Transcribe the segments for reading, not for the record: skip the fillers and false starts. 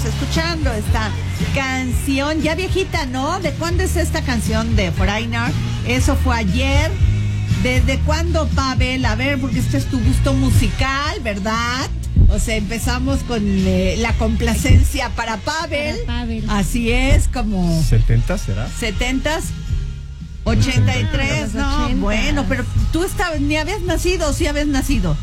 escuchando esta canción, ya viejita, ¿no? ¿De cuándo es esta canción de Foreigner? Eso fue ayer. ¿Desde cuándo, Pavel? A ver, porque este es tu gusto musical, ¿verdad? O sea, empezamos con la complacencia para Pavel. Así es, como... ¿70 será? ¿70s? 83, no, 80. Bueno, pero tú ni habías nacido, sí habías nacido.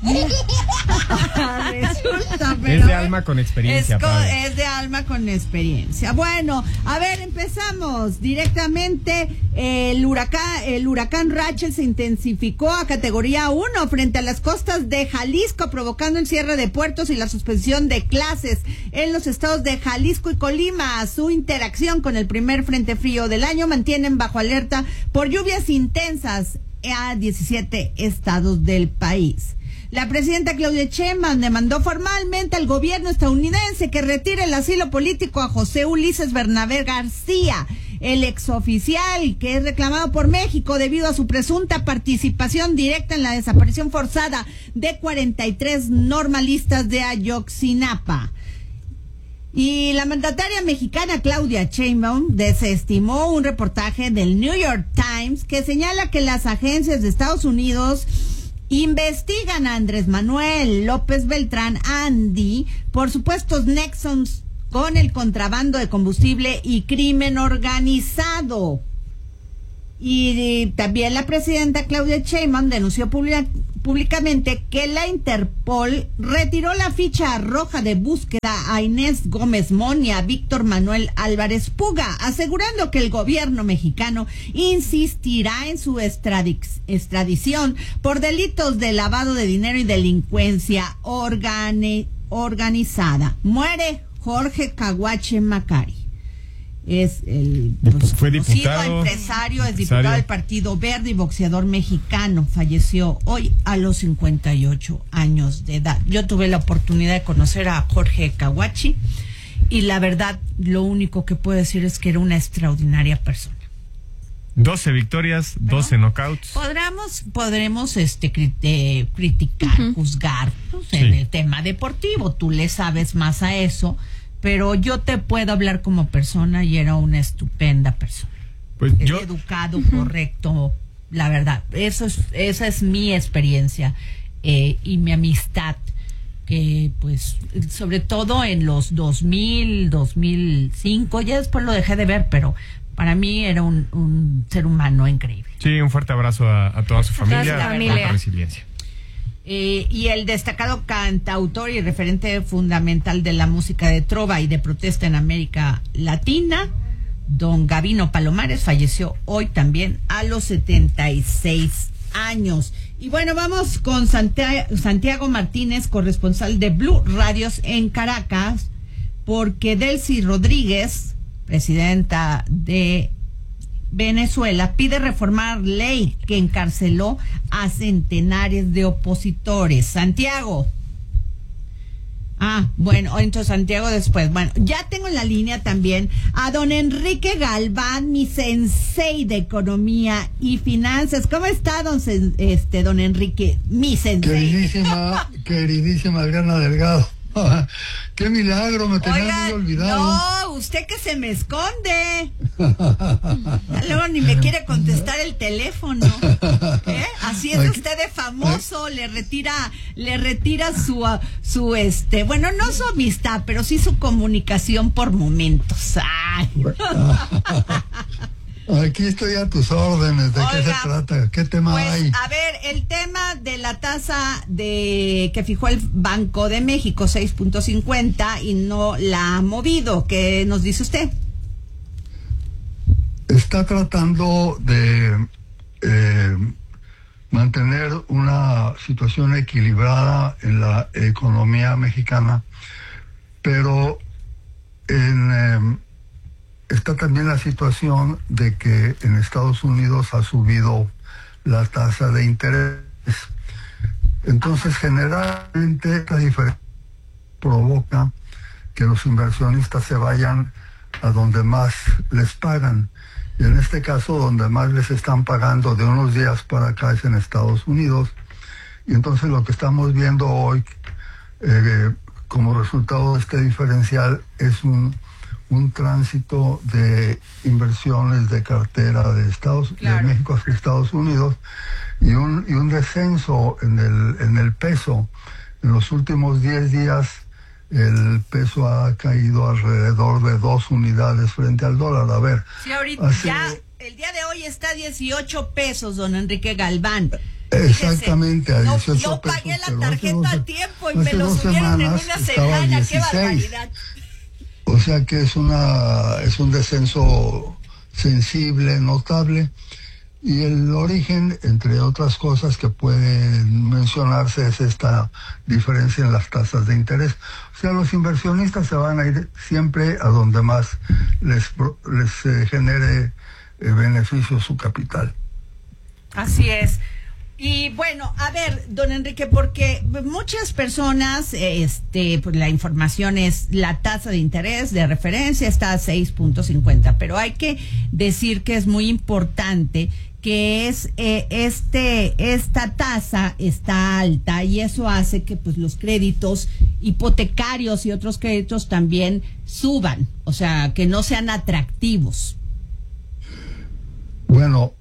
Resulta, pero es de alma con experiencia. Es de alma con experiencia. Bueno, a ver, empezamos directamente. El huracán Rachel se intensificó a categoría 1 frente a las costas de Jalisco, provocando el cierre de puertos y la suspensión de clases en los estados de Jalisco y Colima. Su interacción con el primer frente frío del año mantienen bajo alerta por lluvias intensas a 17 estados del país. La presidenta Claudia Sheinbaum demandó formalmente al gobierno estadounidense que retire el asilo político a José Ulises Bernabé García, el exoficial que es reclamado por México debido a su presunta participación directa en la desaparición forzada de 43 normalistas de Ayotzinapa. Y la mandataria mexicana Claudia Sheinbaum desestimó un reportaje del New York Times que señala que las agencias de Estados Unidos investigan a Andrés Manuel López Beltrán Andy por supuestos nexos con el contrabando de combustible y crimen organizado. Y también la presidenta Claudia Sheinbaum denunció públicamente que la Interpol retiró la ficha roja de búsqueda a Inés Gómez Mont y a Víctor Manuel Álvarez Puga, asegurando que el gobierno mexicano insistirá en su extradición por delitos de lavado de dinero y delincuencia organizada. Muere Jorge Caguache Macari. Es fue diputado, empresario, es diputado del Partido Verde y boxeador mexicano. Falleció hoy a los 58 años de edad. Yo tuve la oportunidad de conocer a Jorge Caguachi y la verdad, lo único que puedo decir es que era una extraordinaria persona. 12 victorias, 12 knockouts. Podremos criticar, juzgar en el tema deportivo. Tú le sabes más a eso. Pero yo te puedo hablar como persona y era una estupenda persona. Pues educado, correcto, la verdad. Esa es mi experiencia y mi amistad, que pues sobre todo en los 2000, 2005, ya después lo dejé de ver, pero para mí era un ser humano increíble. Sí, un fuerte abrazo a toda su familia, a la resiliencia. Y el destacado cantautor y referente fundamental de la música de trova y de protesta en América Latina, don Gabino Palomares, falleció hoy también a los 76 años. Y bueno, vamos con Santiago Martínez, corresponsal de Blue Radios en Caracas, porque Delcy Rodríguez, presidenta de Venezuela, pide reformar ley que encarceló a centenares de opositores. Santiago. Bueno, entonces Santiago después. Bueno, ya tengo en la línea también a don Enrique Galván, mi sensei de economía y finanzas. ¿Cómo está, don Enrique, mi sensei? Queridísima Adriana Delgado. ¡Qué milagro! Me tenía muy olvidado. No, usted que se me esconde. Luego ni me quiere contestar el teléfono. Así es usted de famoso. Le retira su bueno, no su amistad, pero sí su comunicación por momentos. Ay. Aquí estoy a tus órdenes. ¿De qué se trata? ¿Qué tema hay? A ver, el tema de la tasa que fijó el Banco de México, 6.50, y no la ha movido. ¿Qué nos dice usted? Está tratando de mantener una situación equilibrada en la economía mexicana, pero está también la situación de que en Estados Unidos ha subido la tasa de interés. Entonces, generalmente esta diferencia provoca que los inversionistas se vayan a donde más les pagan. Y en este caso, donde más les están pagando de unos días para acá es en Estados Unidos. Y entonces lo que estamos viendo hoy, como resultado de este diferencial es un tránsito de inversiones de cartera de de México hacia Estados Unidos y un descenso en el peso. En los últimos 10 días el peso ha caído alrededor de 2 unidades frente al dólar. A ver, sí, ahorita el día de hoy está 18 pesos, don Enrique Galván. Exactamente, a 18 pesos. No pagué la tarjeta a tiempo y me lo subieron en una semana. ¡Qué barbaridad! O sea que es un descenso sensible, notable, y el origen, entre otras cosas que pueden mencionarse, es esta diferencia en las tasas de interés. O sea, los inversionistas se van a ir siempre a donde más les genere beneficio su capital. Así es. Y bueno, a ver, don Enrique, porque muchas personas, pues la información es la tasa de interés de referencia está a 6.50, pero hay que decir que es muy importante que esta tasa está alta y eso hace que pues los créditos hipotecarios y otros créditos también suban, o sea, que no sean atractivos. Bueno,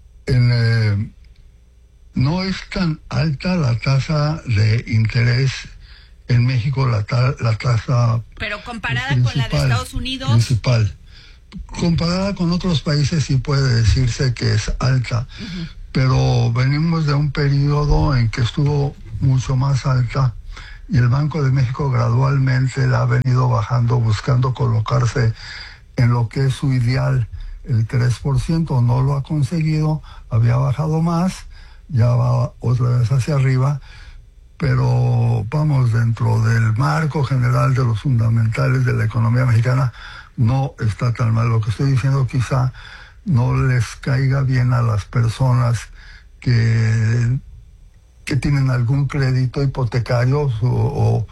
no es tan alta la tasa de interés en México, la tasa. Pero comparada con la de Estados Unidos. Principal. Comparada con otros países sí puede decirse que es alta, pero venimos de un periodo en que estuvo mucho más alta y el Banco de México gradualmente la ha venido bajando, buscando colocarse en lo que es su ideal, el 3%, no lo ha conseguido, había bajado más, ya va otra vez hacia arriba, pero vamos, dentro del marco general de los fundamentales de la economía mexicana, no está tan mal. Lo que estoy diciendo quizá no les caiga bien a las personas que tienen algún crédito hipotecario o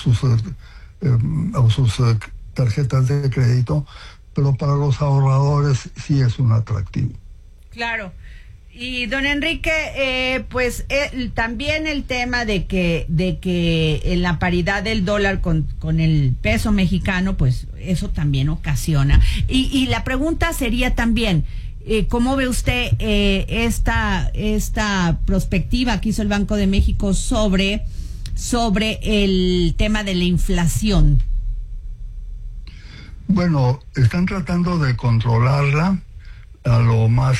sus tarjetas de crédito, pero para los ahorradores sí es un atractivo. Claro. Y don Enrique, pues también el tema de que en la paridad del dólar con el peso mexicano, pues eso también ocasiona. Y la pregunta sería también, ¿cómo ve usted esta perspectiva que hizo el Banco de México sobre el tema de la inflación? Bueno, están tratando de controlarla a lo más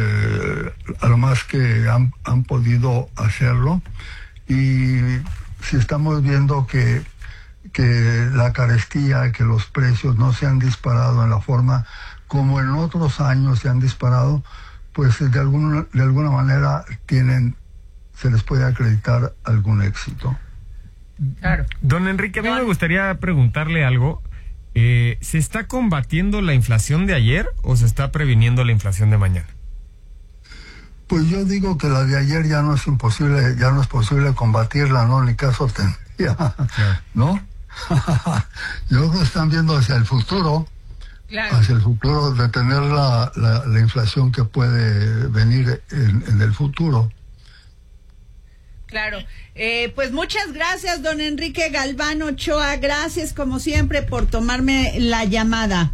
que han podido hacerlo, y si estamos viendo que la carestía, que los precios no se han disparado en la forma como en otros años se han disparado, pues de alguna manera se les puede acreditar algún éxito. Claro. Don Enrique, a mí me gustaría preguntarle algo. ¿Se está combatiendo la inflación de ayer o se está previniendo la inflación de mañana? Pues yo digo que la de ayer ya no es posible combatirla, ¿no? Ni caso tendría, ¿no? Yo creo que están viendo hacia el futuro, hacia el futuro, de tener la inflación que puede venir en el futuro. Claro. Pues muchas gracias, don Enrique Galván Ochoa. Gracias, como siempre, por tomarme la llamada.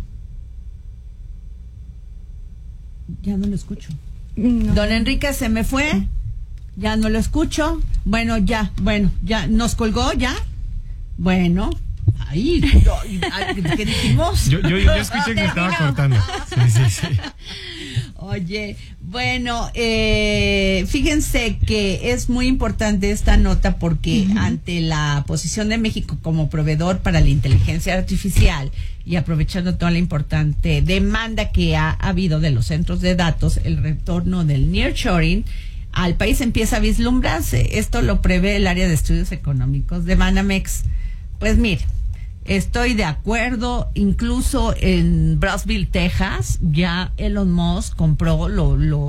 Ya no lo escucho. No. Don Enrique se me fue. Ya no lo escucho. Bueno, ya. ¿Nos colgó ya? Bueno. Ahí, ¿qué dijimos? Yo escuché que estaba cortando. Sí. Oye, bueno, fíjense que es muy importante esta nota porque ante la posición de México como proveedor para la inteligencia artificial y aprovechando toda la importante demanda que ha habido de los centros de datos, el retorno del nearshoring al país empieza a vislumbrarse. Esto lo prevé el área de estudios económicos de Banamex. Pues mire, estoy de acuerdo. Incluso en Brownsville, Texas, ya Elon Musk compró, lo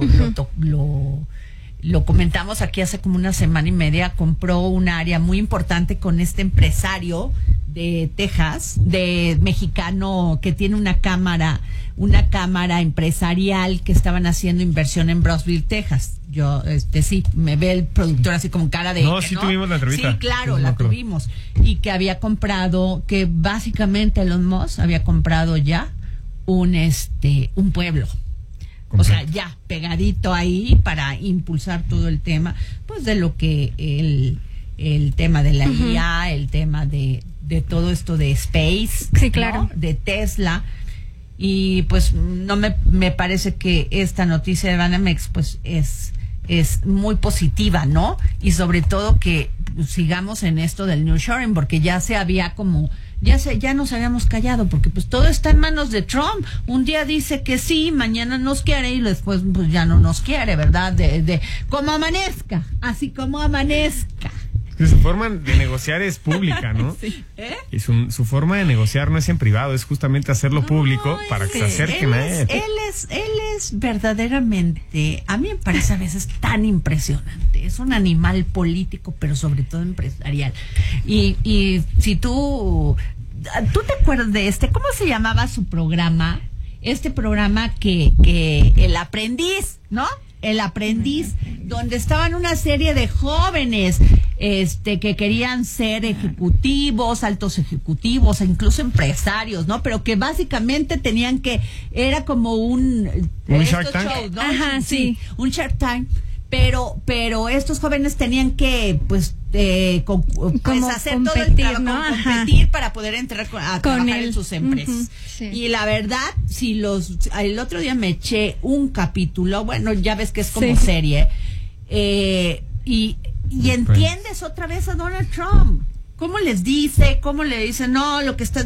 comentamos aquí hace como una semana y media, compró un área muy importante con este empresario Texas, de mexicano que tiene una cámara empresarial que estaban haciendo inversión en Brownsville, Texas. Yo, sí, me ve el productor así como cara de... No, sí, ¿no? Tuvimos la entrevista. Sí, claro, la tuvimos. Y que había comprado, que básicamente Elon Musk había comprado ya un pueblo. O sea, ya pegadito ahí para impulsar todo el tema, pues de lo que el tema de la IA, el tema de todo esto de space, sí, claro, ¿no? De Tesla. Y pues no me parece que esta noticia de Banamex pues es muy positiva, ¿no? Y sobre todo que sigamos en esto del nearshoring, porque ya se había como ya nos habíamos callado, porque pues todo está en manos de Trump. Un día dice que sí, mañana nos quiere y después pues ya no nos quiere, ¿verdad? Como amanezca, así como amanezca. Su forma de negociar es pública, ¿no? Sí. Y su forma de negociar no es en privado, es justamente hacerlo público para que se acerquen a él. Él es verdaderamente, a mí me parece a veces tan impresionante. Es un animal político, pero sobre todo empresarial. Y si tú te acuerdas de ¿cómo se llamaba su programa? Este programa que El Aprendiz, ¿no? El Aprendiz, donde estaban una serie de jóvenes que querían ser ejecutivos, altos ejecutivos, e incluso empresarios, ¿no? Pero que básicamente era como un Shark Tank. Show, ¿no? Ajá, sí. Un Shark Tank. Pero estos jóvenes tenían que hacer todo el trabajo, ¿no? Competir para poder entrar a trabajar en sus empresas. Sí. Y la verdad, el otro día me eché un capítulo, bueno, ya ves que es como serie, y entiendes otra vez a Donald Trump. ¿Cómo le dice, no, lo que estás